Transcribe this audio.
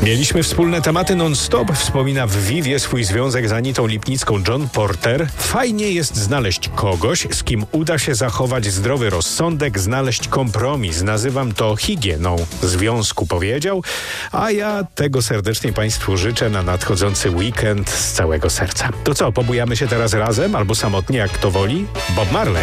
Mieliśmy wspólne tematy non-stop, wspomina w Vivie swój związek z Anitą Lipnicką John Porter. Fajnie jest znaleźć kogoś, z kim uda się zachować zdrowy rozsądek, znaleźć kompromis. Nazywam to higieną związku, powiedział. A ja tego serdecznie Państwu życzę na nadchodzący weekend z całego serca. To co, pobujamy się teraz razem albo samotnie, jak kto woli? Bob Marley.